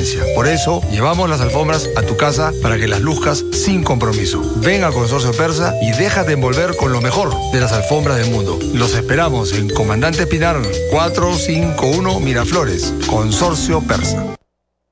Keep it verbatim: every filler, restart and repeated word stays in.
experiencia. Por eso, llevamos las alfombras a tu casa para que las luzcas sin compromiso. Ven a Consorcio Persa y déjate envolver con lo mejor de las alfombras del mundo. Los esperamos en Comandante Pinar cuatrocientos cincuenta y uno Miraflores. Consorcio Persa.